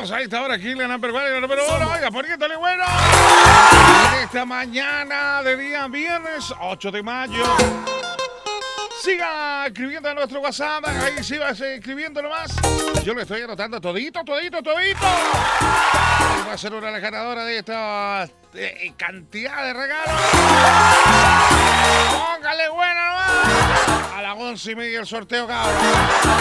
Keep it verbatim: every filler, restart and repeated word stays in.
Vamos a esta hora aquí en la number one, la número uno. Oiga, poniéndole bueno. En esta mañana de día viernes ocho de mayo. Siga escribiendo a nuestro WhatsApp. Ahí siga escribiendo nomás. Yo le estoy anotando todito, todito, todito. Y va a ser una de las ganadoras de esta eh, cantidad de regalos. Póngale bueno nomás. A las once y media el sorteo, cabrón.